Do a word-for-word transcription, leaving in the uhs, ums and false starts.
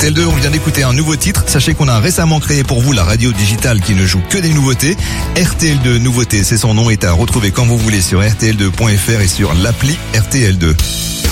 R T L deux, on vient d'écouter un nouveau titre. Sachez qu'on a récemment créé pour vous la radio digitale qui ne joue que des nouveautés. R T L deux Nouveautés, c'est son nom, est à retrouver quand vous voulez sur R T L deux point F R et sur l'appli R T L deux.